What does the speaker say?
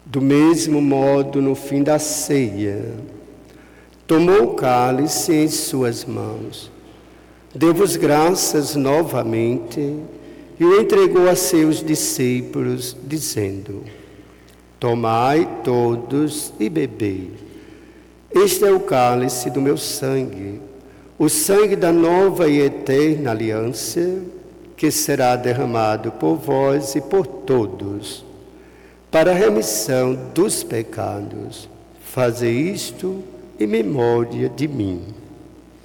Do mesmo modo, no fim da ceia, tomou o cálice em suas mãos, deu-vos graças novamente e o entregou a seus discípulos, dizendo: tomai todos e bebei. Este é o cálice do meu sangue, o sangue da nova e eterna aliança, que será derramado por vós e por todos, para a remissão dos pecados. Fazei isto em memória de mim.